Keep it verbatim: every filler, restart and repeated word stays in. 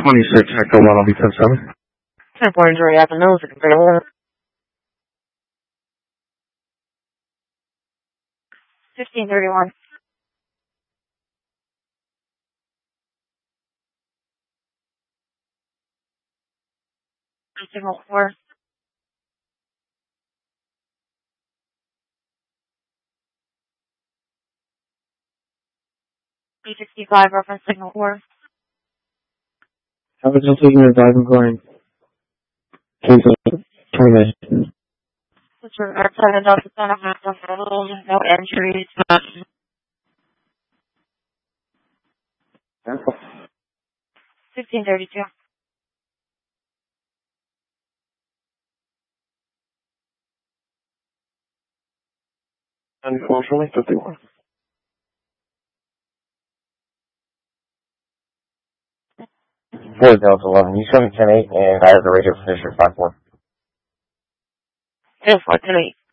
twenty-six, Echo one, I'll be ten seven. ten four injury at the nose, it can be over. fifteen thirty-one. Signal four. B sixty-five, reference signal four. How was your taking your driving going? twenty minutes. Disregard seven Delta Center, no injuries. fifteen thirty-two. Unfortunately, fifty-one. four Delta eleven, you seven ten eight, and I have the radio for Fisher five four. Yes, four ten eight.